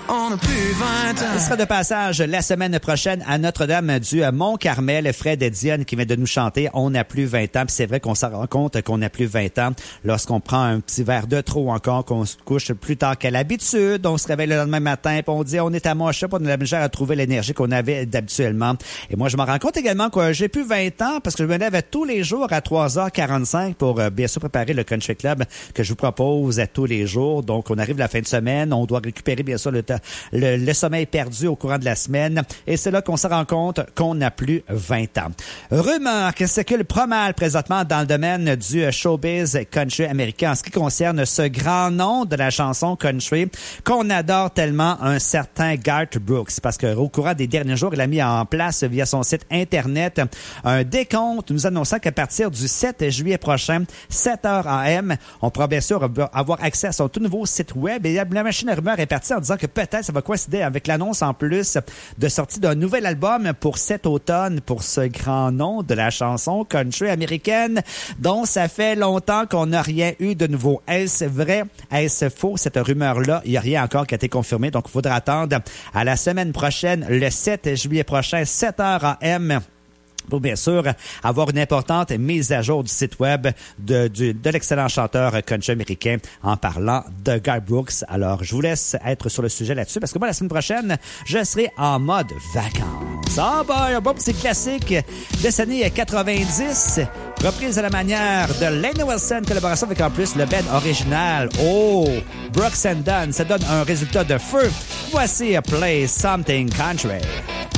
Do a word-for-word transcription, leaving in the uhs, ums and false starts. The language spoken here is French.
on a plus vingt ans. Il sera de passage la semaine prochaine à Notre-Dame du Mont-Carmel. Fred Dionne qui vient de nous chanter « On n'a plus vingt ans ». Puis c'est vrai qu'on s'en rend compte qu'on n'a plus vingt ans lorsqu'on prend un petit verre de trop encore, qu'on se couche plus tard qu'à l'habitude. On se réveille le lendemain matin puis on dit « On est à moche, on a la misère à trouver l'énergie qu'on avait d'habituellement ». Et moi, je me rends compte également que j'ai plus vingt ans parce que je me lève tous les jours à trois heures quarante-cinq pour euh, bien sûr préparer le Country Club que je vous propose à tous les jours. Donc, on arrive la fin de semaine, on doit récupérer bien sûr le, le, le sommeil perdu au courant de la semaine. Et c'est là qu'on se rend compte qu'on n'a plus vingt ans. Rumeur qui circule pas mal présentement dans le domaine du showbiz country américain en ce qui concerne ce grand nom de la chanson country qu'on adore tellement, un certain Garth Brooks. Parce qu'au courant des derniers jours, il a mis en place via son site Internet un décompte nous annonçant qu'à partir du sept juillet prochain, sept heures A M, on pourra bien sûr avoir accès à son tout nouveau site web. Et la machine à rumeurs est partie en disant que peut-être ça va coïncider avec l'annonce en plus de sortie d'un nouvel album pour cet automne pour ce grand nom de la chanson country américaine dont ça fait longtemps qu'on n'a rien eu de nouveau. Est-ce vrai? Est-ce faux? Cette rumeur-là, il n'y a rien encore qui a été confirmé. Donc, il faudra attendre à la semaine prochaine, le sept juillet prochain, sept heures A M, pour bien sûr avoir une importante mise à jour du site web de, du, de l'excellent chanteur country américain en parlant de Garth Brooks. Alors, je vous laisse être sur le sujet là-dessus parce que moi, la semaine prochaine, je serai en mode vacances. Ah, boy, un bon petit classique des années quatre-vingt-dix, reprise à la manière de Lainey Wilson, collaboration avec en plus le band original. Oh, Brooks and Dunn, ça donne un résultat de feu. Voici Play Something Country.